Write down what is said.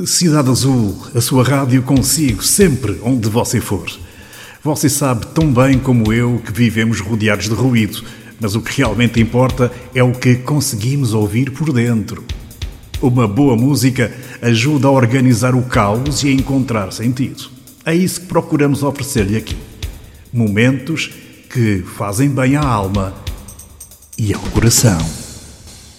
Cidade Azul, a sua rádio consigo sempre onde você for. Você sabe tão bem como eu que vivemos rodeados de ruído, mas o que realmente importa é o que conseguimos ouvir por dentro. Uma boa música ajuda a organizar o caos e a encontrar sentido. É isso que procuramos oferecer-lhe aqui. Momentos que fazem bem à alma e ao coração.